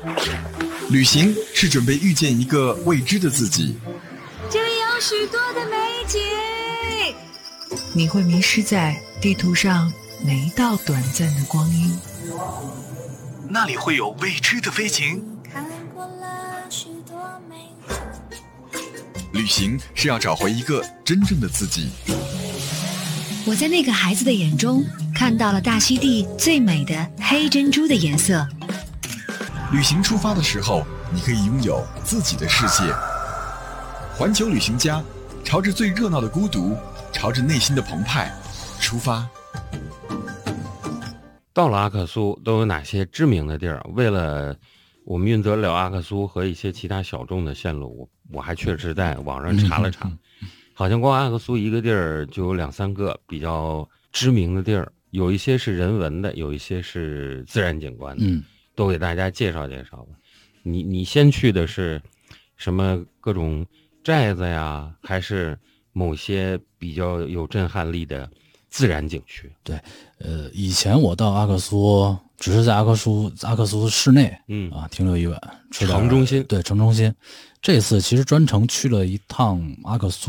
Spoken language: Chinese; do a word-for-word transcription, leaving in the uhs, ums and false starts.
旅行是准备遇见一个未知的自己， 这里有许多的美景， 你会迷失在地图上每一道短暂的光阴。 那里会有未知的飞行。 看过了许多美景。 旅行是要找回一个真正的自己。 我在那个孩子的眼中看到了大溪地最美的黑珍珠的颜色。 旅行出发的时候，你可以拥有自己的世界。环球旅行家，朝着最热闹的孤独，朝着内心的澎湃出发。 到了阿克苏都有哪些知名的地儿？为了我们运得了阿克苏和一些其他小众的线路，我我还确实在网上查了查，好像光阿克苏一个地儿就有两三个比较知名的地儿，有一些是人文的，有一些是自然景观的， 嗯， 都给大家介绍介绍吧。你你先去的是什么各种寨子呀，还是某些比较有震撼力的自然景区？ 对，呃，以前我到阿克苏只是在阿克苏阿克苏市内， 嗯啊，停留一晚，吃点城中心， 对，城中心。这次其实专程去了一趟阿克苏。